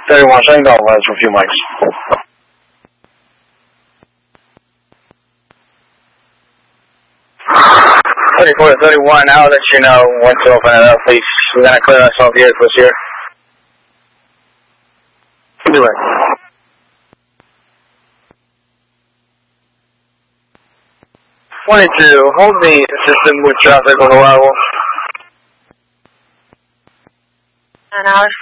31, shutting down lines for a few mics. 34 to 31, I'll let you know when to open it up, please. We're going to clear ourselves here for here. Do it. 22, hold the system with traffic on arrival. 9 hours